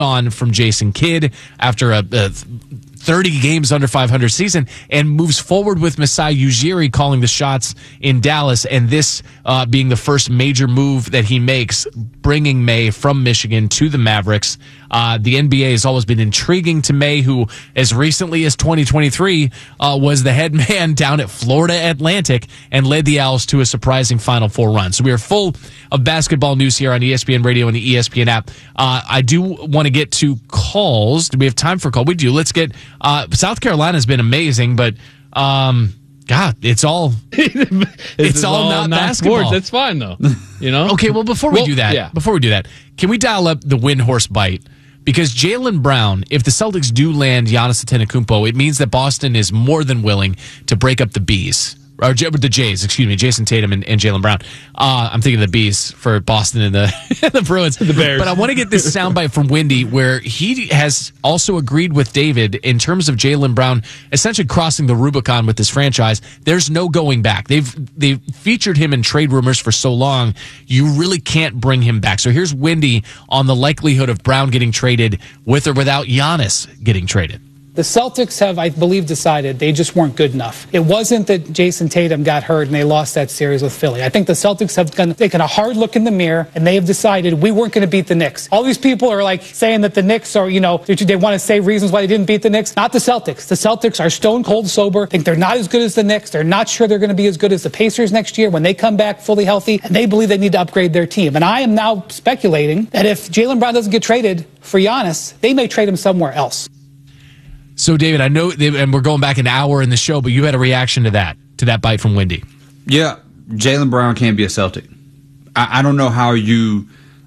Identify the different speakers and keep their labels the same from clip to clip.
Speaker 1: on from Jason Kidd after a 30 games under 500 season, and moves forward with Masai Ujiri calling the shots in Dallas, and this being the first major move that he makes, bringing May from Michigan to the Mavericks. The NBA has always been intriguing to May, who as recently as 2023 was the head man down at Florida Atlantic and led the Owls to a surprising Final Four run. So we are full of basketball news here on ESPN Radio and the ESPN app. I do want to get to calls. Do we have time for a call? We do. Let's get South Carolina's been amazing, but God, it's all not basketball.
Speaker 2: Sports. It's fine though. You know?
Speaker 1: Okay, well before we do that, can we dial up the Windhorse bite? Because Jaylen Brown, if the Celtics do land Giannis Antetokounmpo, it means that Boston is more than willing to break up the Bs. Or the Jays, Jason Tatum and Jaylen Brown. I'm thinking of the Bees for Boston and the Bruins.
Speaker 2: The Bears.
Speaker 1: But I want to get this soundbite from Windy where he has also agreed with David in terms of Jaylen Brown essentially crossing the Rubicon with this franchise. There's no going back. They've featured him in trade rumors for so long, you really can't bring him back. So here's Windy on the likelihood of Brown getting traded with or without Giannis getting traded.
Speaker 3: The Celtics have, I believe, decided they just weren't good enough. It wasn't that Jason Tatum got hurt and they lost that series with Philly. I think the Celtics have taken a hard look in the mirror and they have decided we weren't going to beat the Knicks. All these people are like saying that the Knicks are, they want to say reasons why they didn't beat the Knicks. Not the Celtics. The Celtics are stone cold sober, think they're not as good as the Knicks. They're not sure they're going to be as good as the Pacers next year when they come back fully healthy, and they believe they need to upgrade their team. And I am now speculating that if Jaylen Brown doesn't get traded for Giannis, they may trade him somewhere else.
Speaker 1: So, David, I know, and we're going back an hour in the show, but you had a reaction to that bite from Windy.
Speaker 4: Yeah, Jaylen Brown can't be a Celtic. I don't know how you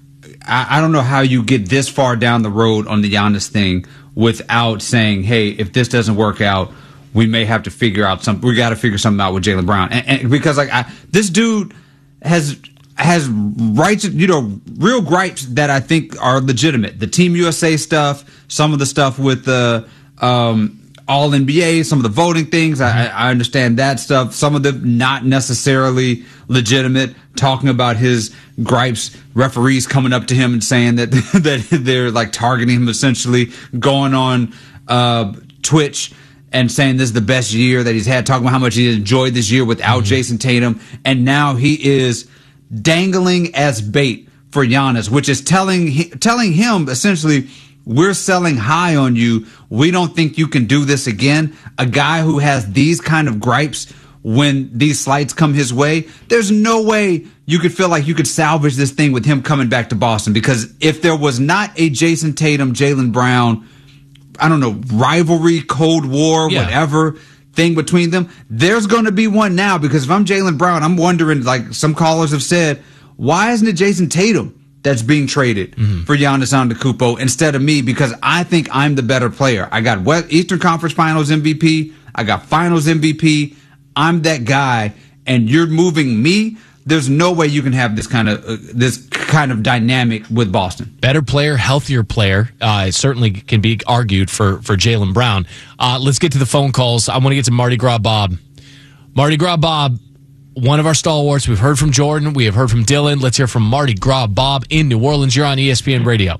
Speaker 4: get this far down the road on the Giannis thing without saying, hey, if this doesn't work out, we may have to figure out something. We got to figure something out with Jaylen Brown, and because this dude has rights, real gripes that I think are legitimate. The Team USA stuff, some of the stuff with the All NBA, some of the voting things, I understand that stuff. Some of them not necessarily legitimate, talking about his gripes, referees coming up to him and saying that that they're like targeting him, essentially going on Twitch and saying this is the best year that he's had, talking about how much he enjoyed this year without Jason Tatum, and now he is dangling as bait for Giannis, which is telling him essentially, we're selling high on you. We don't think you can do this again. A guy who has these kind of gripes when these slights come his way, there's no way you could feel like you could salvage this thing with him coming back to Boston. Because if there was not a Jason Tatum, Jaylen Brown, I don't know, rivalry, Cold War, whatever thing between them, there's going to be one now. Because if I'm Jaylen Brown, I'm wondering, like some callers have said, why isn't it Jason Tatum that's being traded for Giannis Antetokounmpo instead of me? Because I think I'm the better player. I got Eastern Conference Finals MVP. I got Finals MVP. I'm that guy, and you're moving me. There's no way you can have this kind of dynamic with Boston.
Speaker 1: Better player, healthier player. It certainly can be argued for Jaylen Brown. Let's get to the phone calls. I want to get to Mardi Gras Bob. Mardi Gras Bob, one of our stalwarts. We've heard from Jordan. We have heard from Dylan. Let's hear from Mardi Gras Bob in New Orleans. You're on ESPN Radio.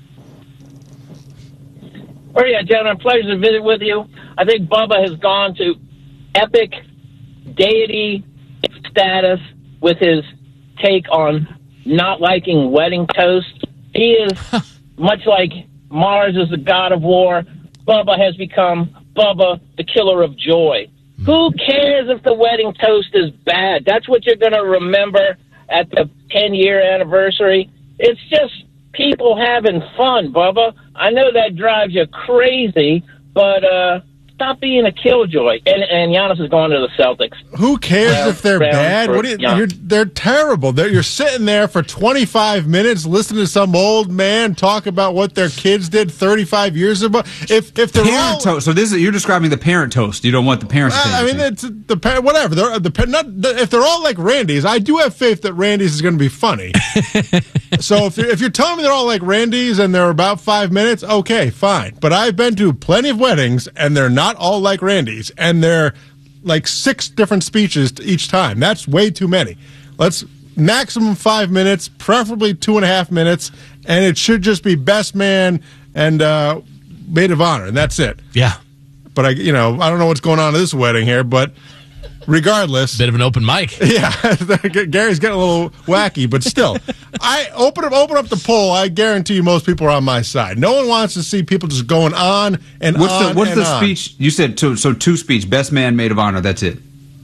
Speaker 5: Oh, yeah, gentlemen, pleasure to visit with you. I think Bubba has gone to epic deity status with his take on not liking wedding toast. He is much like Mars is the god of war. Bubba has become Bubba, the killer of joy. Who cares if the wedding toast is bad? That's what you're going to remember at the 10-year anniversary. It's just people having fun, Bubba. I know that drives you crazy, but stop being a killjoy. And Giannis is going to the Celtics.
Speaker 6: Who cares if they're bad? They're terrible. You're sitting there for 25 minutes listening to some old man talk about what their kids did 35 years ago. If they're
Speaker 4: parent toast. So you're describing the parent toast. You don't want the parents to.
Speaker 6: I mean, it's the whatever. If they're all like Randy's, I do have faith that Randy's is going to be funny. So if you're telling me they're all like Randy's and they're about 5 minutes, okay, fine. But I've been to plenty of weddings and they're not all like Randy's, and they're like 6 different speeches each time. That's way too many. Let's maximum 5 minutes, preferably 2.5 minutes, and it should just be best man and maid of honor, and that's it.
Speaker 1: Yeah.
Speaker 6: But I don't know what's going on at this wedding here, but regardless,
Speaker 1: bit of an open mic.
Speaker 6: Yeah, Gary's getting a little wacky, but still, I open up the poll. I guarantee you, most people are on my side. No one wants to see people just going on and on.
Speaker 4: What's the speech you said? So two speech, best man, maid of honor. That's it.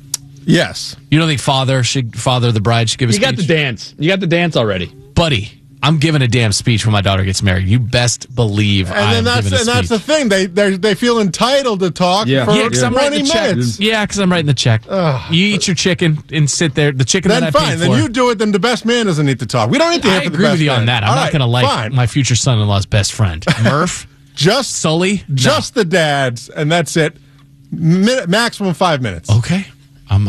Speaker 6: Yes.
Speaker 1: You don't think father of the bride should give a speech?
Speaker 2: You got the dance. You got the dance already,
Speaker 1: buddy. I'm giving a damn speech when my daughter gets married. You best believe I'm giving a speech.
Speaker 6: And that's the thing. They feel entitled to talk for 20 minutes.
Speaker 1: Yeah, because I'm writing the check. You eat your chicken and sit there. The chicken
Speaker 6: then
Speaker 1: that I
Speaker 6: fine.
Speaker 1: paid for.
Speaker 6: Then you do it. Then the best man doesn't need to talk. We don't need to hear from the best man.
Speaker 1: I agree with you on that. I'm not going to like my future son-in-law's best friend. Murph?
Speaker 6: Sully? Just the dads, and that's it. Maximum 5 minutes.
Speaker 1: Okay. I'm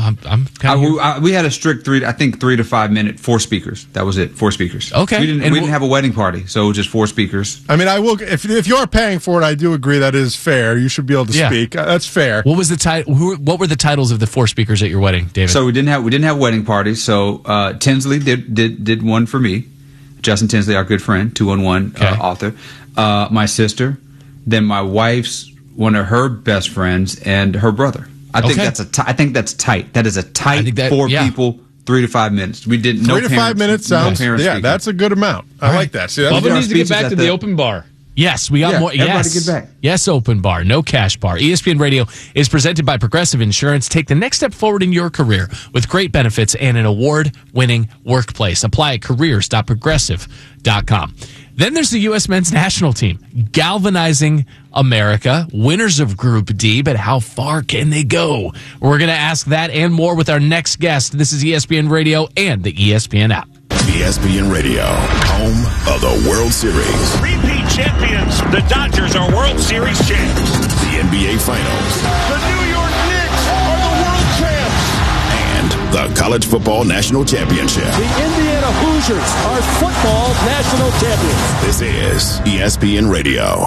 Speaker 4: we had a strict 3 to 5 minute, 4 speakers. That was it, 4 speakers.
Speaker 1: Okay.
Speaker 4: We didn't have a wedding party, so just 4 speakers.
Speaker 6: I mean, I will if you're paying for it, I do agree that is fair. You should be able to speak. That's fair.
Speaker 1: What was the title? What were the titles of the 4 speakers at your wedding, David?
Speaker 4: So we didn't have wedding parties. So Tinsley did one for me. Justin Tinsley, our good friend, 211 author. My sister, then my wife's one of her best friends, and her brother. I think that's tight. That is a tight 4 people, 3 to 5 minutes. We did
Speaker 6: 3 to 5 minutes sounds. That's a good amount. I like that. See,
Speaker 2: Bubba needs to get back to the open bar.
Speaker 1: Yes, we got more.
Speaker 4: Everybody get back.
Speaker 1: Yes, open bar, no cash bar. ESPN Radio is presented by Progressive Insurance. Take the next step forward in your career with great benefits and an award-winning workplace. Apply at careers.progressive.com. Then there's the U.S. men's national team, galvanizing America, winners of Group D, but how far can they go? We're going to ask that and more with our next guest. This is ESPN Radio and the ESPN app.
Speaker 7: ESPN Radio, home of the World Series.
Speaker 8: Repeat champions, the Dodgers are World Series champs.
Speaker 7: The NBA Finals.
Speaker 8: The New York Knicks are the world champs.
Speaker 7: And the College Football National Championship.
Speaker 9: The Indiana Hoosiers are football national champions.
Speaker 7: This is ESPN Radio.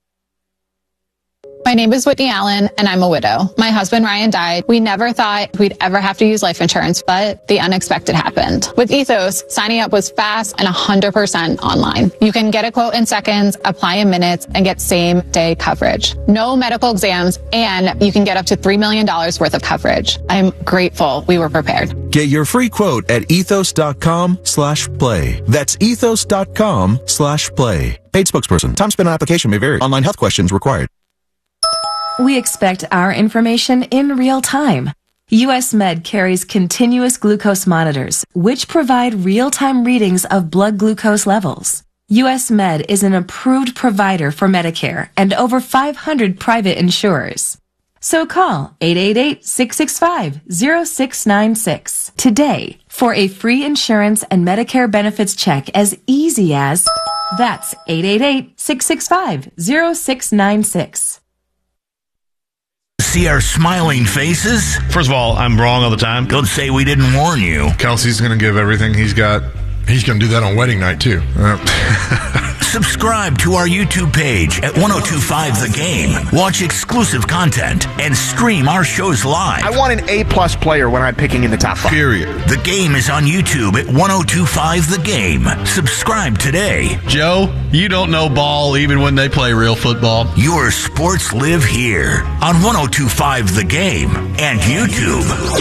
Speaker 10: My name is Whitney Allen, and I'm a widow. My husband, Ryan, died. We never thought we'd ever have to use life insurance, but the unexpected happened. With Ethos, signing up was fast and 100% online. You can get a quote in seconds, apply in minutes, and get same-day coverage. No medical exams, and you can get up to $3 million worth of coverage. I'm grateful we were prepared.
Speaker 11: Get your free quote at ethos.com/play. That's ethos.com/play. Paid spokesperson. Time spent on application may vary. Online health questions required.
Speaker 12: We expect our information in real time. US Med carries continuous glucose monitors, which provide real-time readings of blood glucose levels. US Med is an approved provider for Medicare and over 500 private insurers. So call 888-665-0696 today for a free insurance and Medicare benefits check as easy as... That's 888-665-0696.
Speaker 13: See our smiling faces? First of all, I'm wrong all the time. Don't say we didn't warn you.
Speaker 14: Kelsey's going to give everything he's got. He's going to do that on wedding night, too.
Speaker 13: Subscribe to our YouTube page at 1025 The Game. Watch exclusive content and stream our shows live.
Speaker 15: I want an A-plus player when I'm picking in the top 5.
Speaker 14: Period.
Speaker 13: The Game is on YouTube at 1025 The Game. Subscribe today.
Speaker 16: Joe, you don't know ball even when they play real football.
Speaker 13: Your sports live here on 1025 The Game and YouTube.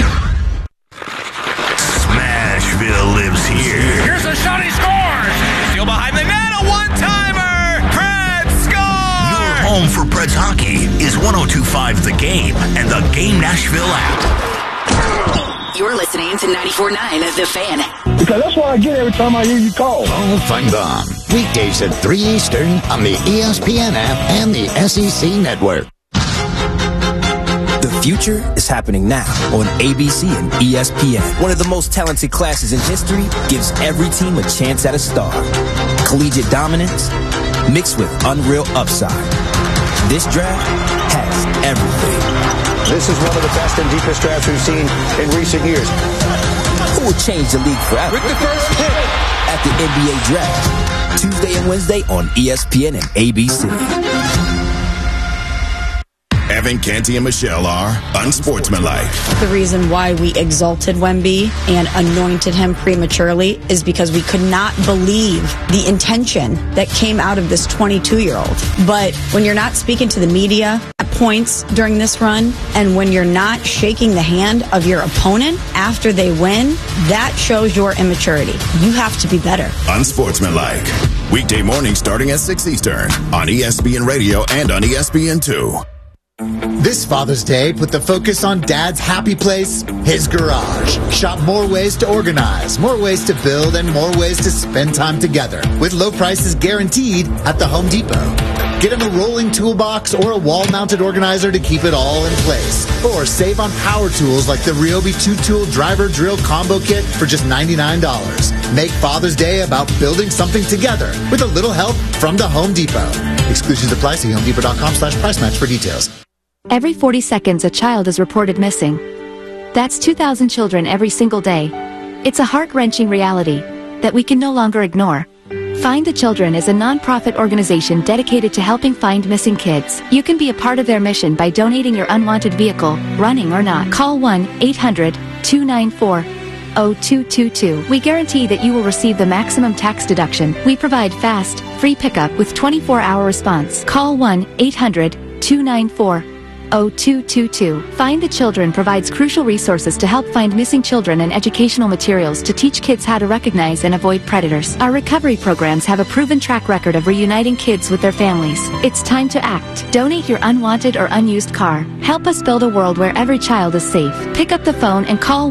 Speaker 13: Smashville lives here.
Speaker 8: Here's a shot, he scores! Still behind the net, a one-timer! Preds score!
Speaker 13: Your home for Preds hockey is 1025 The Game and the Game Nashville app.
Speaker 17: You're listening to 94.9 The Fan.
Speaker 18: Because that's what I get every time I hear you call.
Speaker 19: All Find On. Weekdays at 3 Eastern on the ESPN app and the SEC Network.
Speaker 20: The future is happening now on ABC and ESPN. One of the most talented classes in history gives every team a chance at a star. Collegiate dominance mixed with unreal upside. This draft has everything.
Speaker 18: This is one of the best and deepest drafts we've seen in recent years.
Speaker 20: Who will change the league forever?
Speaker 18: With the first pick
Speaker 20: at the NBA Draft, Tuesday and Wednesday on ESPN and ABC.
Speaker 7: Kevin, Canty, and Michelle are unsportsmanlike.
Speaker 21: The reason why we exalted Wemby and anointed him prematurely is because we could not believe the intention that came out of this 22-year-old. But when you're not speaking to the media at points during this run, and when you're not shaking the hand of your opponent after they win, that shows your immaturity. You have to be better.
Speaker 7: Unsportsmanlike. Weekday morning starting at 6 Eastern on ESPN Radio and on ESPN2.
Speaker 22: This Father's Day, put the focus on Dad's happy place, his garage. Shop more ways to organize, more ways to build, and more ways to spend time together with low prices guaranteed at the Home Depot. Get him a rolling toolbox or a wall-mounted organizer to keep it all in place. Or save on power tools like the Ryobi 2-tool driver drill combo kit for just $99. Make Father's Day about building something together with a little help from the Home Depot. Exclusions apply. See HomeDepot.com/price match for details.
Speaker 23: Every 40 seconds, a child is reported missing. That's 2,000 children every single day. It's a heart-wrenching reality that we can no longer ignore. Find the Children is a non-profit organization dedicated to helping find missing kids. You can be a part of their mission by donating your unwanted vehicle, running or not. Call 1-800-294-0222. We guarantee that you will receive the maximum tax deduction. We provide fast, free pickup with 24-hour response. Call 1-800-294-0222. Find the Children provides crucial resources to help find missing children and educational materials to teach kids how to recognize and avoid predators. Our recovery programs have a proven track record of reuniting kids with their families. It's time to act. Donate your unwanted or unused car. Help us build a world where every child is safe. Pick up the phone and call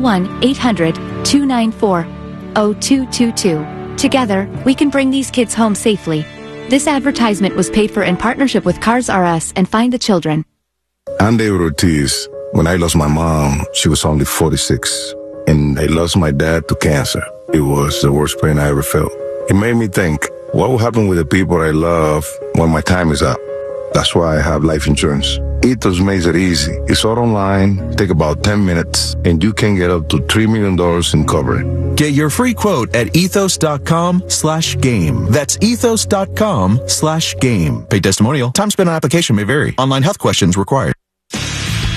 Speaker 23: 1-800-294-0222. Together, we can bring these kids home safely. This advertisement was paid for in partnership with Cars R Us and Find the Children.
Speaker 24: I'm David Ortiz. When I lost my mom, she was only 46. And I lost my dad to cancer. It was the worst pain I ever felt. It made me think, what will happen with the people I love when my time is up? That's why I have life insurance. Ethos makes it easy. It's all online, take about 10 minutes, and you can get up to $3 million in coverage.
Speaker 25: Get your free quote at ethos.com/game. That's ethos.com/game. Paid testimonial.
Speaker 11: Time spent on application may vary. Online health questions required.